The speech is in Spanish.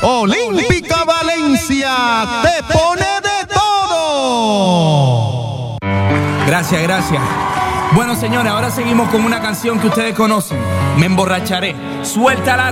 Olímpica Valencia te pone de todo. Gracias, gracias. Bueno, señores, ahora seguimos con una canción que ustedes conocen. Me emborracharé. Suéltala.